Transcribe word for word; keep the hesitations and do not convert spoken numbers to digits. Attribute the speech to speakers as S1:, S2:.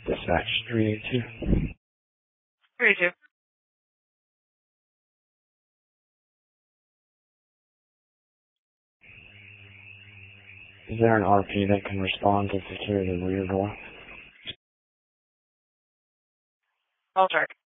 S1: Dispatch three eight two.
S2: three eight two.
S1: Is there an R P that can respond to secure the rear door?
S2: I'll check.